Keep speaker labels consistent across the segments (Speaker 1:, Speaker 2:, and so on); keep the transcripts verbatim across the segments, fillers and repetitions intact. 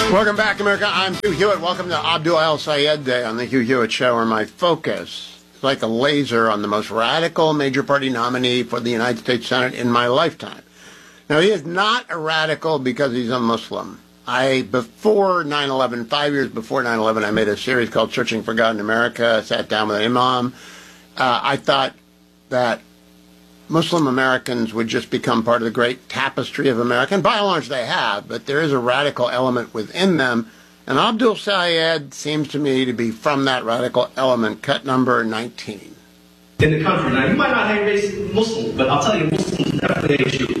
Speaker 1: Welcome back, America. I'm Hugh Hewitt. Welcome to Abdul El-Sayed Day on the Hugh Hewitt Show, where my focus is like a laser on the most radical major party nominee for the United States Senate in my lifetime. Now, he is not a radical because he's a Muslim. I, before nine eleven, five years before nine eleven, I made a series called Searching for God in America. I sat down with an imam. Uh, I thought that Muslim Americans would just become part of the great tapestry of America. And by and large, they have, but there is a radical element within them. And Abdul Sayed seems to me to be from that radical element. Cut number nineteen.
Speaker 2: In the country. Now, you might not hate racist Muslims, but I'll tell you, Muslims definitely hate you.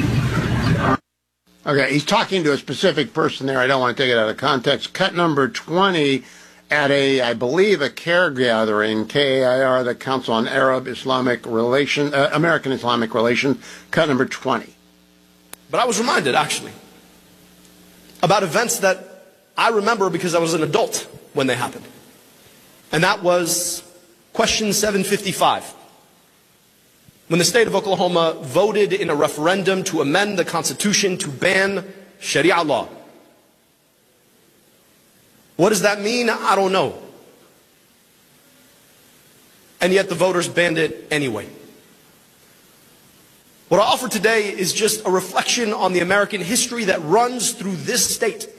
Speaker 1: Okay, he's talking to a specific person there. I don't want to take it out of context. Cut number twenty at a, I believe, a CAIR gathering, K A I R, the Council on Arab Islamic Relations, uh, American Islamic Relations. Cut number twenty.
Speaker 3: But I was reminded, actually, about events that I remember because I was an adult when they happened. And that was question seven fifty-five. When the state of Oklahoma voted in a referendum to amend the Constitution to ban Sharia law. What does that mean? I don't know. And yet the voters banned it anyway. What I offer today is just a reflection on the American history that runs through this state.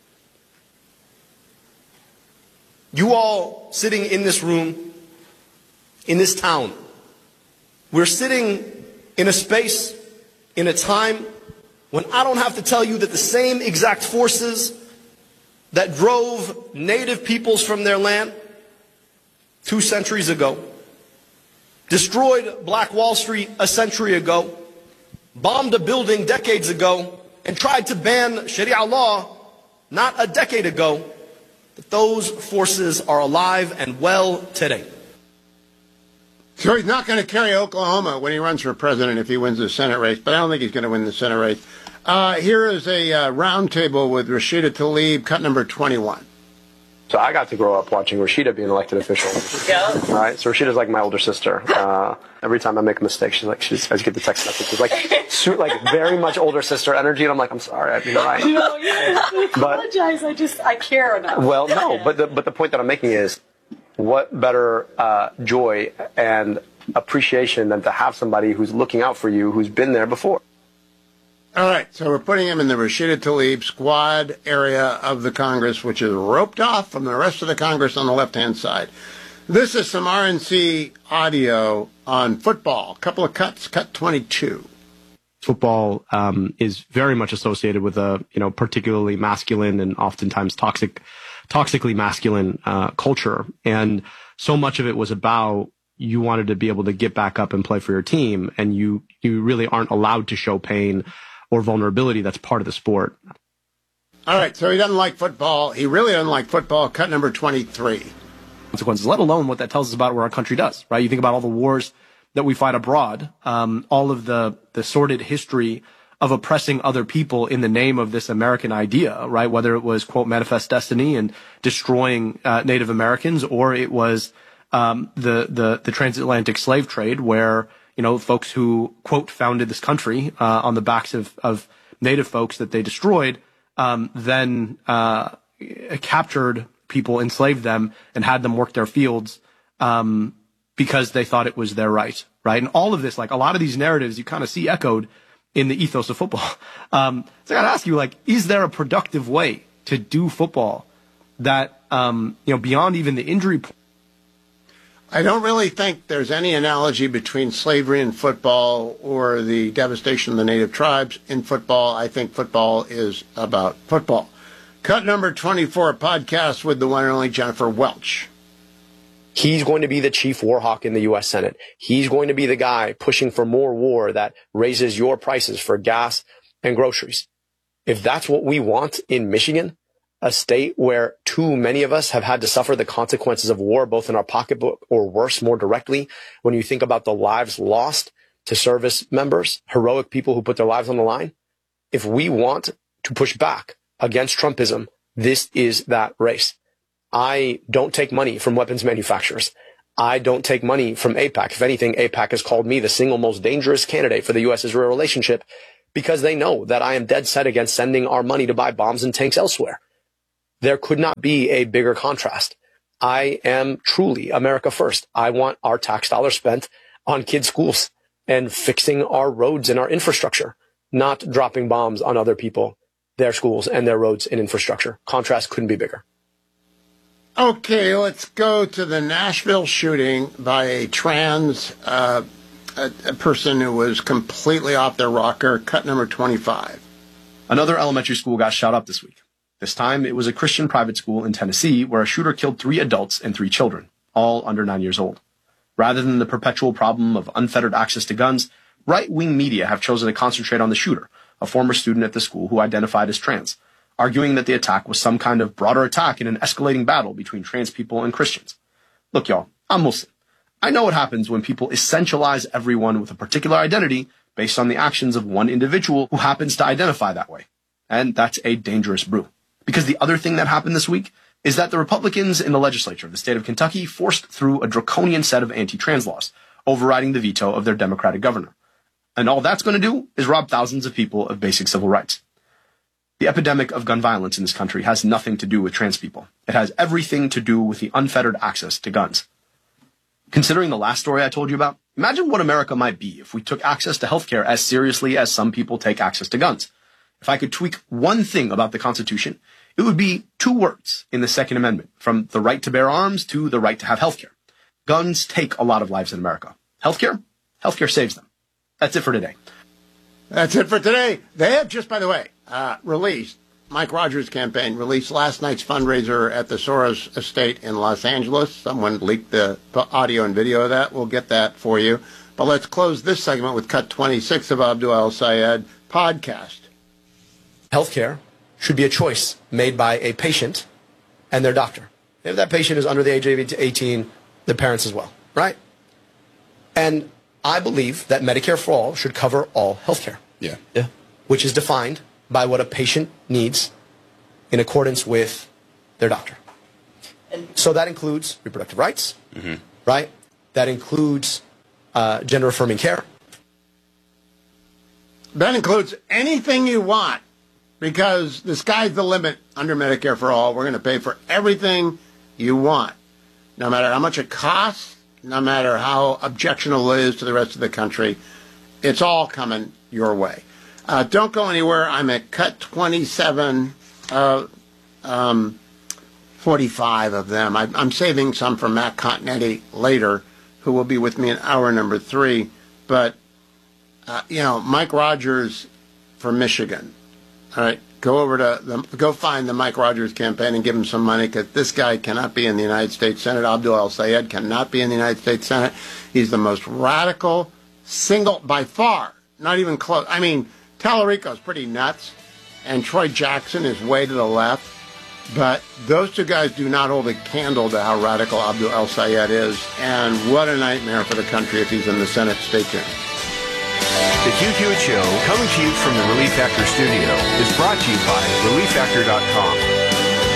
Speaker 3: You all sitting in this room, in this town, we're sitting in a space, in a time, when I don't have to tell you that the same exact forces that drove native peoples from their land two centuries ago, destroyed Black Wall Street a century ago, bombed a building decades ago, and tried to ban Sharia law not a decade ago, that those forces are alive and well today.
Speaker 1: So he's not going to carry Oklahoma when he runs for president if he wins the Senate race, but I don't think he's going to win the Senate race. Uh, here is a uh, roundtable with Rashida Tlaib, cut number twenty-one.
Speaker 4: So I got to grow up watching Rashida be an elected official. Yeah. All right. So Rashida's like my older sister. Uh, every time I make a mistake, she's like, she's, I just get the text message. She's like, su- like very much older sister energy. And I'm like, I'm sorry. I mean, all right.
Speaker 5: No, yeah. I apologize. I just, I care enough.
Speaker 4: Well, no, but the, but the point that I'm making is, what better uh, joy and appreciation than to have somebody who's looking out for you, who's been there before.
Speaker 1: All right, so we're putting him in the Rashida Tlaib squad area of the Congress, which is roped off from the rest of the Congress on the left-hand side. This is some R N C audio on football. A couple of cuts, cut twenty-two.
Speaker 6: Football um, is very much associated with a, you know, particularly masculine and oftentimes toxic, toxically masculine uh, culture. And so much of it was about you wanted to be able to get back up and play for your team, and you you really aren't allowed to show pain or vulnerability. That's part of the sport.
Speaker 1: All right, so he doesn't like football. He really doesn't like football. Cut number twenty-three.
Speaker 6: Consequences, let alone what that tells us about what our country does, right? You think about all the wars that we fight abroad, um, all of the, the sordid history of oppressing other people in the name of this American idea, right? Whether it was, quote, manifest destiny and destroying uh, Native Americans, or it was um, the, the, the transatlantic slave trade where, you know, folks who, quote, founded this country uh, on the backs of, of Native folks that they destroyed, um, then uh, captured people, enslaved them, and had them work their fields um, because they thought it was their right, right? And all of this, like a lot of these narratives, you kind of see echoed in the ethos of football. Um, so I got to ask you, like, is there a productive way to do football that, um, you know, beyond even the injury?
Speaker 1: I don't really think there's any analogy between slavery and football or the devastation of the native tribes in football. I think football is about football. Cut number twenty-four, podcast with the one and only Jennifer Welch.
Speaker 4: He's going to be the chief war hawk in the U S Senate. He's going to be the guy pushing for more war that raises your prices for gas and groceries. If that's what we want in Michigan, a state where too many of us have had to suffer the consequences of war, both in our pocketbook or worse, more directly, when you think about the lives lost to service members, heroic people who put their lives on the line. If we want to push back against Trumpism, this is that race. I don't take money from weapons manufacturers. I don't take money from AIPAC. If anything, AIPAC has called me the single most dangerous candidate for the U S Israel relationship because they know that I am dead set against sending our money to buy bombs and tanks elsewhere. There could not be a bigger contrast. I am truly America first. I want our tax dollars spent on kids' schools and fixing our roads and our infrastructure, not dropping bombs on other people, their schools and their roads and infrastructure. Contrast couldn't be bigger.
Speaker 1: Okay, let's go to the Nashville shooting by a trans uh, a, a person who was completely off their rocker, cut number twenty-five.
Speaker 6: Another elementary school got shot up this week. This time, it was a Christian private school in Tennessee where a shooter killed three adults and three children, all under nine years old. Rather than the perpetual problem of unfettered access to guns, right-wing media have chosen to concentrate on the shooter, a former student at the school who identified as trans, arguing that the attack was some kind of broader attack in an escalating battle between trans people and Christians. Look, y'all, I'm Muslim. I know what happens when people essentialize everyone with a particular identity based on the actions of one individual who happens to identify that way. And that's a dangerous brew. Because the other thing that happened this week is that the Republicans in the legislature of the state of Kentucky forced through a draconian set of anti-trans laws, overriding the veto of their Democratic governor. And all that's going to do is rob thousands of people of basic civil rights. The epidemic of gun violence in this country has nothing to do with trans people. It has everything to do with the unfettered access to guns. Considering the last story I told you about, imagine what America might be if we took access to healthcare as seriously as some people take access to guns. If I could tweak one thing about the Constitution, it would be two words in the Second Amendment, from the right to bear arms to the right to have healthcare. Guns take a lot of lives in America. Healthcare? Healthcare saves them. That's it for today.
Speaker 1: That's it for today. They have just, by the way, uh, released, Mike Rogers' campaign released last night's fundraiser at the Soros estate in Los Angeles. Someone leaked the audio and video of that. We'll get that for you. But let's close this segment with cut twenty-six of Abdul El-Sayed podcast.
Speaker 4: Healthcare should be a choice made by a patient and their doctor. If that patient is under the age of eighteen, the parents as well, right? And I believe that Medicare for All should cover all healthcare.
Speaker 7: Yeah.
Speaker 4: Yeah. Which is defined by what a patient needs in accordance with their doctor. And so that includes reproductive rights, mm-hmm. right? That includes uh, gender-affirming care.
Speaker 1: That includes anything you want, because the sky's the limit under Medicare for All. We're going to pay for everything you want, no matter how much it costs, no matter how objectionable it is to the rest of the country. It's all coming your way. Uh, don't go anywhere. I'm at cut twenty-seven, uh, um, forty-five of them. I, I'm saving some for Matt Continetti later, who will be with me in hour number three. But, uh, you know, Mike Rogers from Michigan. All right, go over to the, go find the Mike Rogers campaign and give him some money, because this guy cannot be in the United States Senate. Abdul El-Sayed cannot be in the United States Senate. He's the most radical, single, by far, not even close. I mean, Tallarico's pretty nuts, and Troy Jackson is way to the left, but those two guys do not hold a candle to how radical Abdul El-Sayed is, and what a nightmare for the country if he's in the Senate. Stay tuned.
Speaker 8: The Hugh Hewitt Show, coming to you from the Relief Factor studio, is brought to you by relief factor dot com.